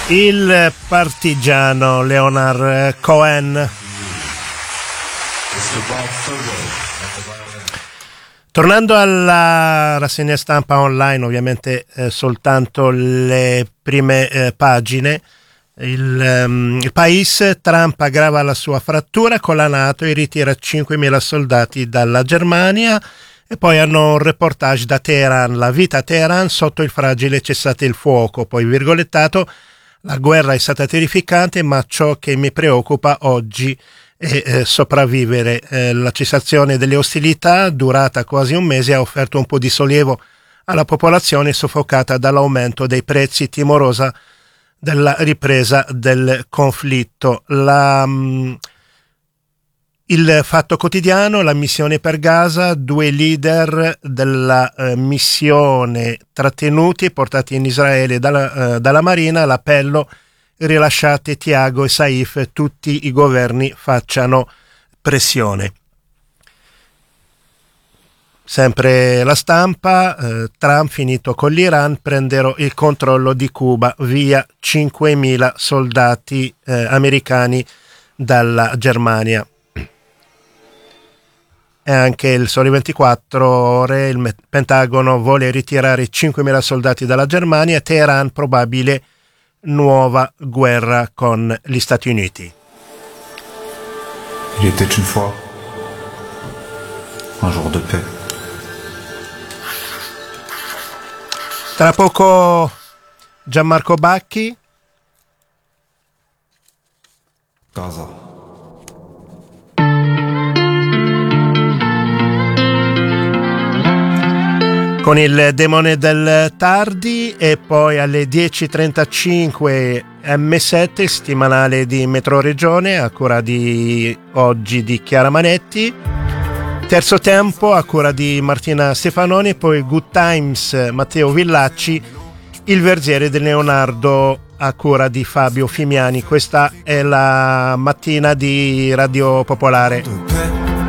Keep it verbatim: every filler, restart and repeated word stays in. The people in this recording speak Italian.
Il partigiano Leonard Cohen. Tornando alla rassegna stampa online, ovviamente eh, soltanto le prime eh, pagine. Il, um, il País, Trump aggrava la sua frattura con la NATO e ritira cinquemila soldati dalla Germania. E poi hanno un reportage da Teheran, la vita a Teheran sotto il fragile cessate il fuoco. Poi virgolettato, la guerra è stata terrificante, ma ciò che mi preoccupa oggi è eh, sopravvivere. Eh, la cessazione delle ostilità, durata quasi un mese, ha offerto un po' di sollievo alla popolazione soffocata dall'aumento dei prezzi, timorosa della ripresa del conflitto. La, mh, il Fatto Quotidiano, la missione per Gaza, due leader della eh, missione trattenuti, portati in Israele dalla, eh, dalla Marina, l'appello: rilasciate Tiago e Saif, tutti i governi facciano pressione. Sempre La Stampa, eh, Trump finito con l'Iran, prenderò il controllo di Cuba, via cinquemila soldati eh, americani dalla Germania. E anche il Sole ventiquattro Ore, il Pentagono vuole ritirare cinquemila soldati dalla Germania, Teheran probabile nuova guerra con gli Stati Uniti. Il était une fois un jour de paix. Tra poco Gianmarco Bacchi. Gaza. Con il demone del tardi, e poi alle dieci e trentacinque emme sette, settimanale di Metro Regione, a cura di oggi di Chiara Manetti. Terzo tempo a cura di Martina Stefanoni, poi Good Times Matteo Villacci, Il Verziere del Leonardo a cura di Fabio Fimiani. Questa è la mattina di Radio Popolare.